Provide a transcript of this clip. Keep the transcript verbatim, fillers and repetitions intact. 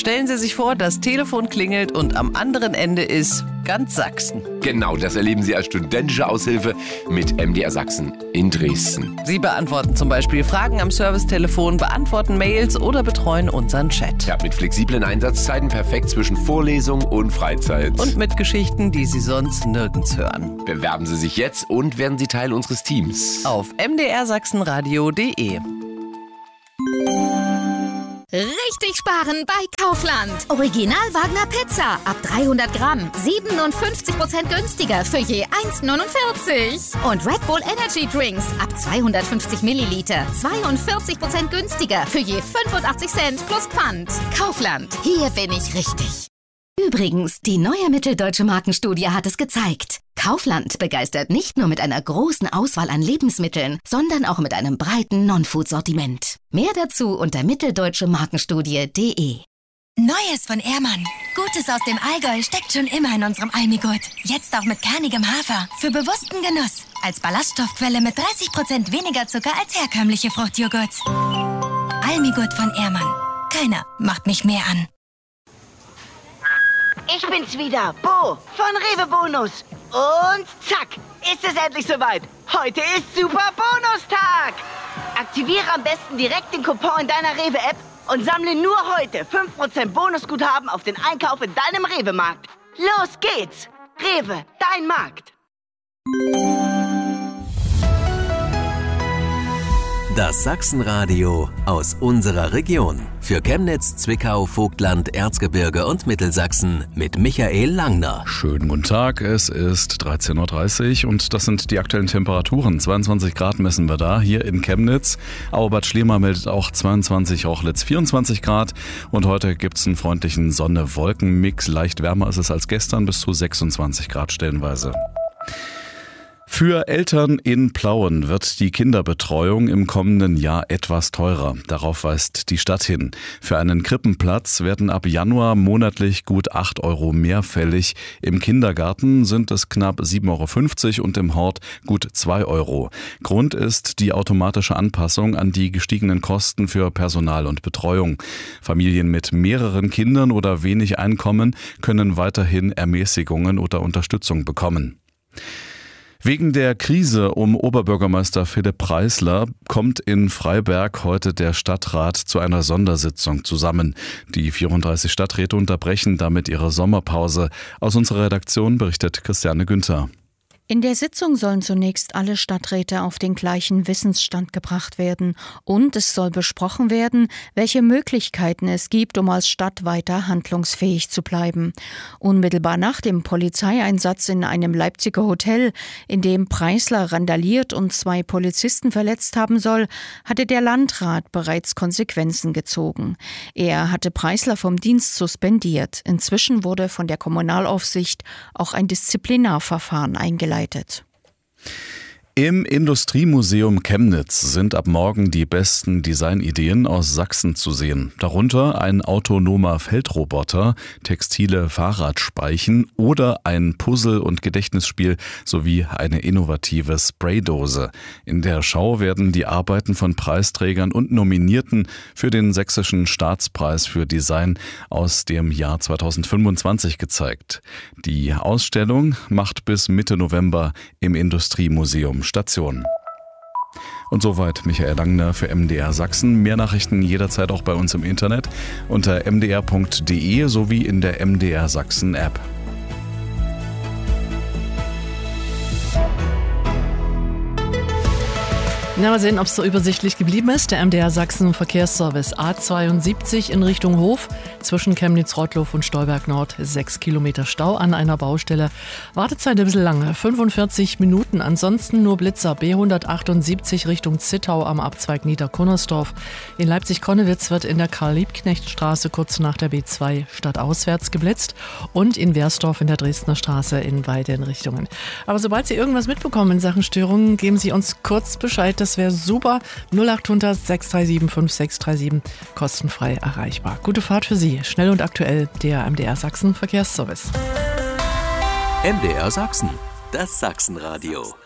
Stellen Sie sich vor, das Telefon klingelt und am anderen Ende ist ganz Sachsen. Genau, das erleben Sie als studentische Aushilfe mit M D R Sachsen in Dresden. Sie beantworten zum Beispiel Fragen am Servicetelefon, beantworten Mails oder betreuen unseren Chat. Ja, mit flexiblen Einsatzzeiten perfekt zwischen Vorlesung und Freizeit. Und mit Geschichten, die Sie sonst nirgends hören. Bewerben Sie sich jetzt und werden Sie Teil unseres Teams. Auf m d r sachsenradio punkt d e. Richtig sparen bei Kaufland. Original Wagner Pizza ab dreihundert Gramm. siebenundfünfzig Prozent günstiger für je eins neunundvierzig. Und Red Bull Energy Drinks ab zweihundertfünfzig Milliliter. zweiundvierzig Prozent günstiger für je fünfundachtzig Cent plus Pfand. Kaufland. Hier bin ich richtig. Übrigens, die neue Mitteldeutsche Markenstudie hat es gezeigt. Kaufland begeistert nicht nur mit einer großen Auswahl an Lebensmitteln, sondern auch mit einem breiten Non-Food-Sortiment. Mehr dazu unter mitteldeutsche markenstudie punkt d e. Neues von Ehrmann. Gutes aus dem Allgäu steckt schon immer in unserem Almigurt. Jetzt auch mit kernigem Hafer. Für bewussten Genuss. Als Ballaststoffquelle mit dreißig Prozent weniger Zucker als herkömmliche Fruchtjoghurt. Almigurt von Ehrmann. Keiner macht mich mehr an. Ich bin's wieder, Bo von Rewe Bonus. Und zack, ist es endlich soweit. Heute ist Super Bonustag. Aktiviere am besten direkt den Coupon in deiner Rewe-App und sammle nur heute fünf Prozent Bonusguthaben auf den Einkauf in deinem Rewe-Markt. Los geht's. Rewe, dein Markt. Das Sachsenradio aus unserer Region. Für Chemnitz, Zwickau, Vogtland, Erzgebirge und Mittelsachsen mit Michael Langner. Schönen guten Tag, es ist dreizehn Uhr dreißig und das sind die aktuellen Temperaturen. zweiundzwanzig Grad messen wir da, hier in Chemnitz. Auerbad Schliemer meldet auch zweiundzwanzig, Rochlitz vierundzwanzig Grad. Und heute gibt es einen freundlichen Sonne-Wolken-Mix. Leicht wärmer ist es als gestern, bis zu sechsundzwanzig Grad stellenweise. Für Eltern in Plauen wird die Kinderbetreuung im kommenden Jahr etwas teurer. Darauf weist die Stadt hin. Für einen Krippenplatz werden ab Januar monatlich gut acht Euro mehr fällig. Im Kindergarten sind es knapp sieben Euro fünfzig und im Hort gut zwei Euro. Grund ist die automatische Anpassung an die gestiegenen Kosten für Personal und Betreuung. Familien mit mehreren Kindern oder wenig Einkommen können weiterhin Ermäßigungen oder Unterstützung bekommen. Wegen der Krise um Oberbürgermeister Philipp Preisler kommt in Freiberg heute der Stadtrat zu einer Sondersitzung zusammen. Die vierunddreißig Stadträte unterbrechen damit ihre Sommerpause. Aus unserer Redaktion berichtet Christiane Günther. In der Sitzung sollen zunächst alle Stadträte auf den gleichen Wissensstand gebracht werden und es soll besprochen werden, welche Möglichkeiten es gibt, um als Stadt weiter handlungsfähig zu bleiben. Unmittelbar nach dem Polizeieinsatz in einem Leipziger Hotel, in dem Preisler randaliert und zwei Polizisten verletzt haben soll, hatte der Landrat bereits Konsequenzen gezogen. Er hatte Preisler vom Dienst suspendiert. Inzwischen wurde von der Kommunalaufsicht auch ein Disziplinarverfahren eingeleitet. Im Industriemuseum Chemnitz sind ab morgen die besten Designideen aus Sachsen zu sehen. Darunter ein autonomer Feldroboter, textile Fahrradspeichen oder ein Puzzle- und Gedächtnisspiel sowie eine innovative Spraydose. In der Schau werden die Arbeiten von Preisträgern und Nominierten für den Sächsischen Staatspreis für Design aus dem Jahr zweitausendfünfundzwanzig gezeigt. Die Ausstellung macht bis Mitte November im Industriemuseum Station. Und soweit Michael Langner für M D R Sachsen. Mehr Nachrichten jederzeit auch bei uns im Internet unter m d r punkt d e sowie in der M D R Sachsen App. Na, mal sehen, ob es so übersichtlich geblieben ist. Der M D R Sachsen Verkehrsservice A zweiundsiebzig in Richtung Hof zwischen Chemnitz-Rottloff und Stolberg Nord. Sechs Kilometer Stau an einer Baustelle. Wartezeit ein bisschen lange, fünfundvierzig Minuten. Ansonsten nur Blitzer B hundertachtundsiebzig Richtung Zittau am Abzweig Niederkunnersdorf. In Leipzig-Konnewitz wird in der Karl-Liebknecht-Straße kurz nach der B zwei stadtauswärts geblitzt und in Wersdorf in der Dresdner Straße in beiden Richtungen. Aber sobald Sie irgendwas mitbekommen in Sachen Störungen, geben Sie uns kurz Bescheid. Das wäre super. null achthundert sechs drei sieben fünf sechs drei sieben, kostenfrei erreichbar. Gute Fahrt für Sie. Schnell und aktuell, der M D R Sachsen Verkehrsservice. M D R Sachsen, das Sachsenradio.